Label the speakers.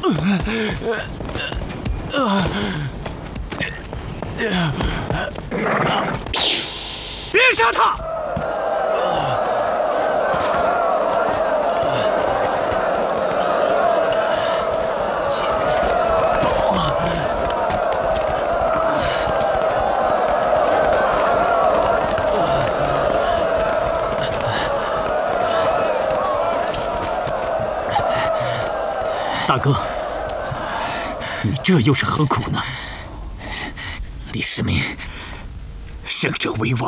Speaker 1: 别杀他！
Speaker 2: 大哥，你这又是何苦呢？
Speaker 3: 李世民，胜者为王。